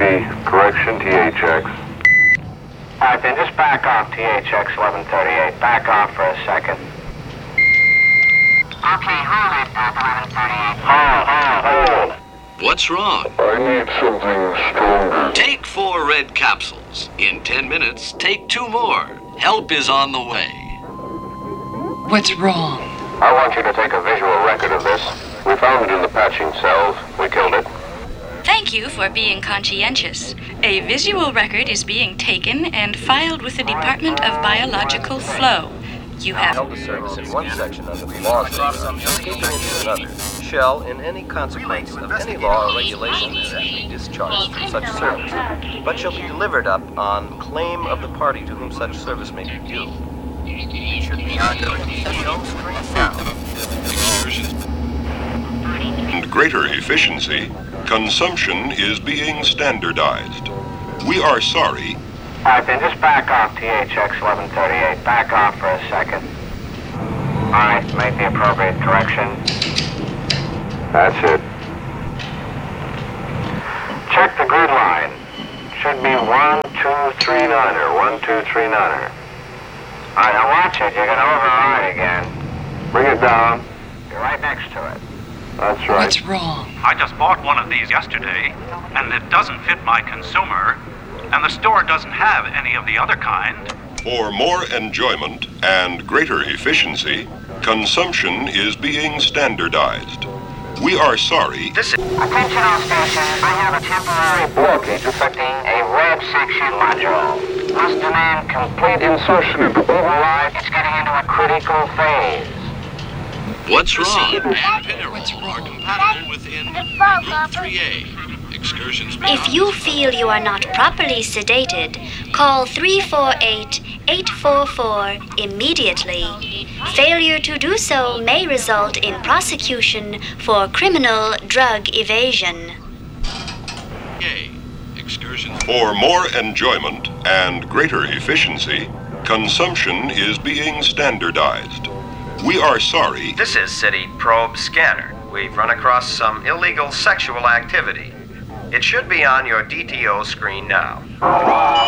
copy. Correction, THX. All right, then just back off, THX 1138. Back off for a second. Okay, hold it, 1138. Hold. What's wrong? I need something stronger. Take 4 red capsules. In 10 minutes, take 2 more. Help is on the way. What's wrong? I want you to take a visual record of this. We found it in the patching cells. We killed it. Thank you for being conscientious. A visual record is being taken and filed with the Department of Biological Flow. You have held a service in one section under the laws of escaping into another, shall, in any consequence of any law or regulation, be discharged from such service, but shall be delivered up on claim of the party to whom such service may be due. Should be on and greater efficiency, consumption is being standardized. We are sorry. All right, then just back off, THX 1138. Back off for a second. All right, make the appropriate correction. That's it. Check the grid line. Should be 1239er, 1239er. All right, now watch it. You're going to override again. Bring it down. You're right next to it. That's right. What's wrong? I just bought one of these yesterday, and it doesn't fit my consumer, and the store doesn't have any of the other kind. For more enjoyment and greater efficiency, consumption is being standardized. We are sorry. Attention all stations. I have a temporary blockage affecting a red section module. Must demand complete insertion into override. It's getting into a critical phase. What's wrong? And Pinerol are compatible within Group 3A. Excursions. If you feel you are not properly sedated, call 348-844 immediately. Failure to do so may result in prosecution for criminal drug evasion. Excursions. For more enjoyment and greater efficiency, consumption is being standardized. We are sorry. This is City Probe Scanner. We've run across some illegal sexual activity. It should be on your DTO screen now.